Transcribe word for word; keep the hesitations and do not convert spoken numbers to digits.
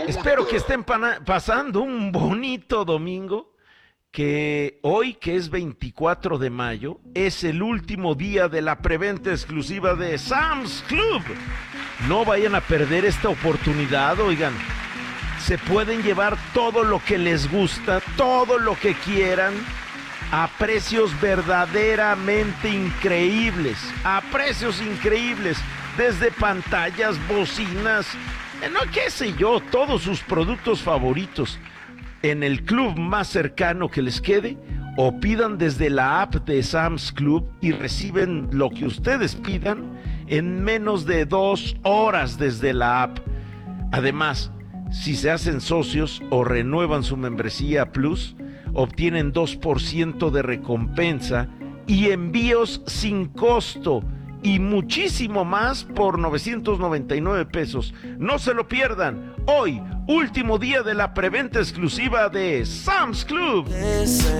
Espero que estén pana- pasando un bonito domingo, que hoy, que es veinticuatro de mayo, es el último día de la preventa exclusiva de Sam's Club. No vayan a perder esta oportunidad, oigan. Se pueden llevar todo lo que les gusta, todo lo que quieran, a precios verdaderamente increíbles, a precios increíbles, desde pantallas, bocinas, eh, no qué sé yo, todos sus productos favoritos, en el club más cercano que les quede, o pidan desde la app de Sam's Club y reciben lo que ustedes pidan en menos de dos horas desde la app. Además, si se hacen socios o renuevan su membresía Plus, obtienen dos por ciento de recompensa y envíos sin costo y muchísimo más por novecientos noventa y nueve pesos. No se lo pierdan. Hoy, último día de la preventa exclusiva de Sam's Club.